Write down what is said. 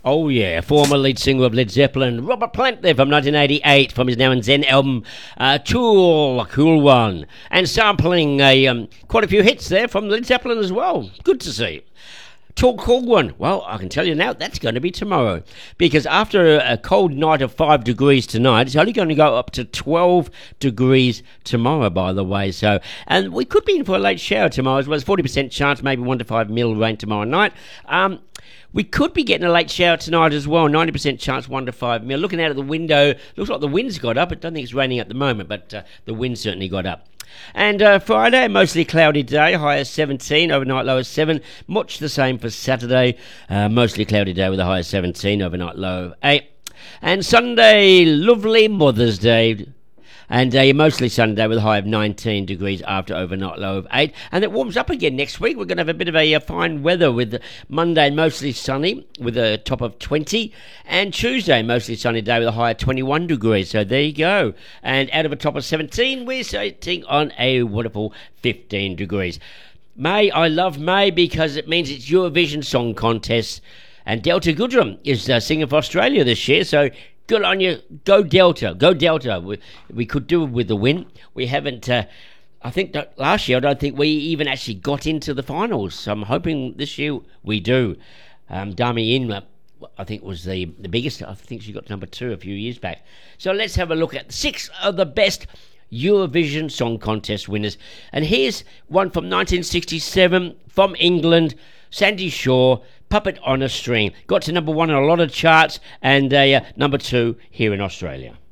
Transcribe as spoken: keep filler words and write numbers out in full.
Oh yeah, former lead singer of Led Zeppelin, Robert Plant there from nineteen eighty-eight from his Now and Zen album, uh, Tool, a cool one. And sampling a, um, quite a few hits there from Led Zeppelin as well. Good to see. Tool, cool one. Well, I can tell you now, that's going to be tomorrow. Because after a cold night of five degrees tonight, it's only going to go up to twelve degrees tomorrow, by the way. So, and we could be in for a late shower tomorrow as well. There's forty percent chance, maybe one to five mil rain tomorrow night. Um... We could be getting a late shower tonight as well, ninety percent chance, one to five mil. Looking out of the window, looks like the wind's got up. I don't think it's raining at the moment, but uh, the wind certainly got up. And uh, Friday, mostly cloudy day, high of seventeen, overnight low of seven. Much the same for Saturday, uh, mostly cloudy day with a high of seventeen, overnight low of eight. And Sunday, lovely Mother's Day. And uh, mostly Sunday with a high of nineteen degrees after overnight low of eight. And it warms up again next week. We're going to have a bit of a uh, fine weather with Monday mostly sunny with a top of twenty. And Tuesday mostly sunny day with a high of twenty-one degrees. So there you go. And out of a top of seventeen, we're sitting on a wonderful fifteen degrees. May, I love May because it means it's Eurovision Song Contest. And Delta Goodrem is uh, singing for Australia this year. So good on you. Go Delta. Go Delta. We, we could do it with the win. We haven't, uh, I think that last year, I don't think we even actually got into the finals. So I'm hoping this year we do. Um, Dami In, uh, I think, was the, the biggest. I think she got number two a few years back. So let's have a look at six of the best Eurovision Song Contest winners. And here's one from nineteen sixty-seven from England, Sandy Shaw, Puppet on a String. Got to number one on a lot of charts and uh, number two here in Australia.